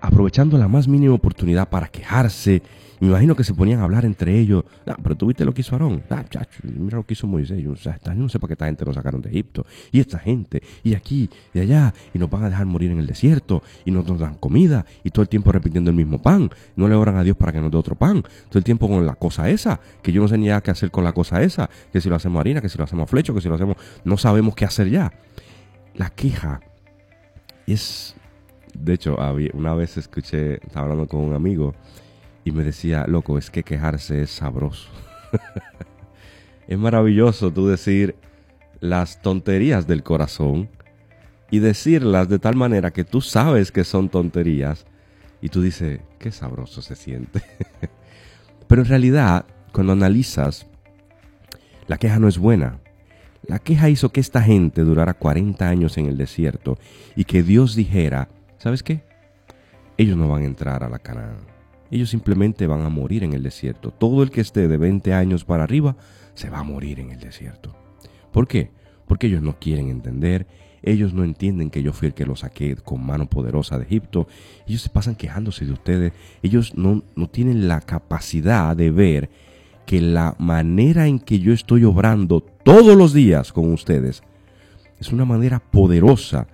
aprovechando la más mínima oportunidad para quejarse. Me imagino que se ponían a hablar entre ellos. Pero tú viste lo que hizo Aarón. Chacho, mira lo que hizo Moisés. Yo no sé para qué esta gente nos sacaron de Egipto. Y esta gente, y aquí, y allá. Y nos van a dejar morir en el desierto. Y no nos dan comida. Y todo el tiempo repitiendo el mismo pan. No le oran a Dios para que nos dé otro pan. Todo el tiempo con la cosa esa. Que yo no sé ni ya qué hacer con la cosa esa. Que si lo hacemos harina, que si lo hacemos flecho, que si lo hacemos... No sabemos qué hacer ya. La queja es... De hecho, una vez estaba hablando con un amigo y me decía, loco, es que quejarse es sabroso. Es maravilloso tú decir las tonterías del corazón y decirlas de tal manera que tú sabes que son tonterías y tú dices, qué sabroso se siente. Pero en realidad, cuando analizas, la queja no es buena. La queja hizo que esta gente durara 40 años en el desierto y que Dios dijera, ¿sabes qué? Ellos no van a entrar a la Canaán. Ellos simplemente van a morir en el desierto. Todo el que esté de 20 años para arriba se va a morir en el desierto. ¿Por qué? Porque ellos no quieren entender. Ellos no entienden que yo fui el que los saqué con mano poderosa de Egipto. Ellos se pasan quejándose de ustedes. Ellos no tienen la capacidad de ver que la manera en que yo estoy obrando todos los días con ustedes es una manera poderosa.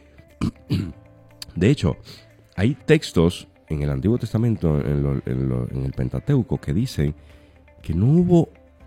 De hecho, hay textos en el Antiguo Testamento, en el Pentateuco, que dicen que no hubo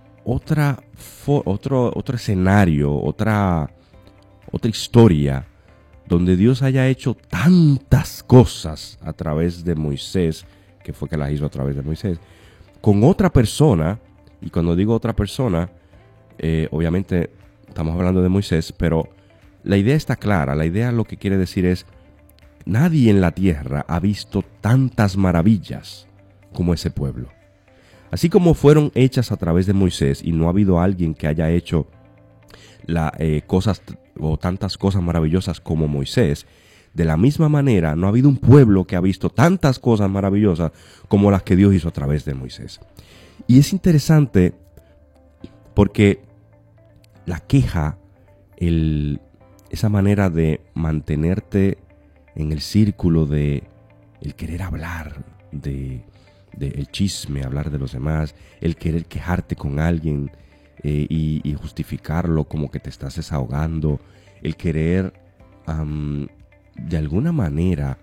otro escenario, otra historia donde Dios haya hecho tantas cosas a través de Moisés, que fue que las hizo a través de Moisés, con otra persona. Y cuando digo otra persona, obviamente estamos hablando de Moisés, pero la idea está clara. La idea lo que quiere decir es, nadie en la tierra ha visto tantas maravillas como ese pueblo. Así como fueron hechas a través de Moisés y no ha habido alguien que haya hecho cosas o tantas cosas maravillosas como Moisés, de la misma manera no ha habido un pueblo que ha visto tantas cosas maravillosas como las que Dios hizo a través de Moisés. Y es interesante porque la queja, esa manera de mantenerte en el círculo de el querer hablar de el chisme, hablar de los demás, el querer quejarte con alguien y justificarlo como que te estás desahogando, el querer de alguna manera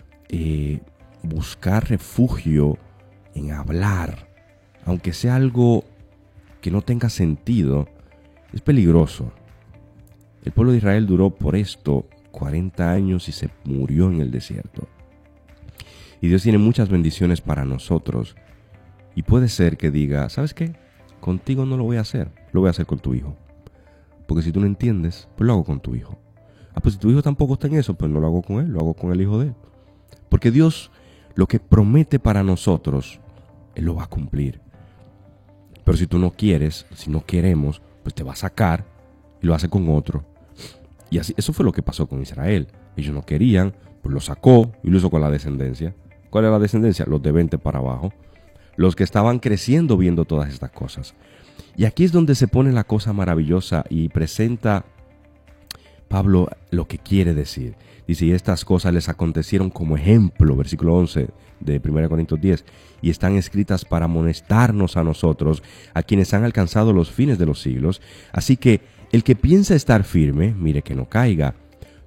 buscar refugio en hablar, aunque sea algo que no tenga sentido, es peligroso. El pueblo de Israel duró por esto 40 años y se murió en el desierto. Y Dios tiene muchas bendiciones para nosotros. Y puede ser que diga, ¿sabes qué? Contigo no lo voy a hacer, lo voy a hacer con tu hijo. Porque si tú no entiendes, pues lo hago con tu hijo. Pues si tu hijo tampoco está en eso, pues no lo hago con él, lo hago con el hijo de él. Porque Dios lo que promete para nosotros, Él lo va a cumplir. Pero si tú no quieres, si no queremos, pues te va a sacar y lo hace con otro. Y así, eso fue lo que pasó con Israel. Ellos no querían, pues lo sacó y lo hizo con la descendencia. ¿Cuál era la descendencia? Los de 20 para abajo. Los que estaban creciendo viendo todas estas cosas. Y aquí es donde se pone la cosa maravillosa y presenta Pablo lo que quiere decir. Dice, y estas cosas les acontecieron como ejemplo, versículo 11 de 1 Corintios 10, y están escritas para amonestarnos a nosotros, a quienes han alcanzado los fines de los siglos. Así que el que piensa estar firme, mire que no caiga.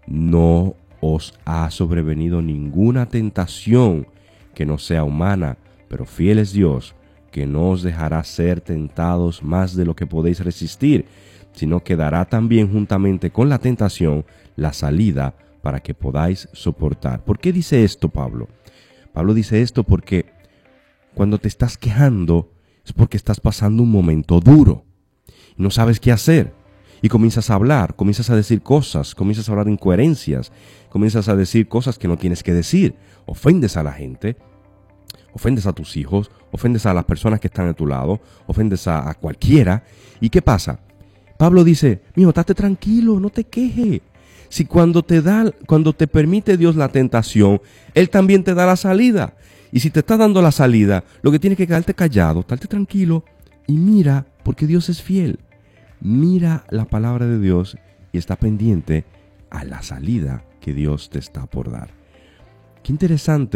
No os ha sobrevenido ninguna tentación que no sea humana, pero fiel es Dios, que no os dejará ser tentados más de lo que podéis resistir, sino que dará también juntamente con la tentación la salida para que podáis soportar. ¿Por qué dice esto Pablo? Pablo dice esto porque cuando te estás quejando es porque estás pasando un momento duro y no sabes qué hacer. Y comienzas a hablar, comienzas a decir cosas, comienzas a hablar incoherencias, comienzas a decir cosas que no tienes que decir. Ofendes a la gente, ofendes a tus hijos, ofendes a las personas que están a tu lado, ofendes a cualquiera. ¿Y qué pasa? Pablo dice, mijo, estate tranquilo, no te quejes. Si cuando te permite Dios la tentación, Él también te da la salida. Y si te está dando la salida, lo que tienes que quedarte callado, estate tranquilo y mira, porque Dios es fiel. Mira la palabra de Dios y está pendiente a la salida que Dios te está por dar. Qué interesante